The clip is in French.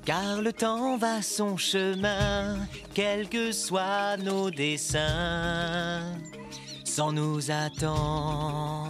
Car le temps va son chemin, quels que soient nos desseins, sans nous attendre.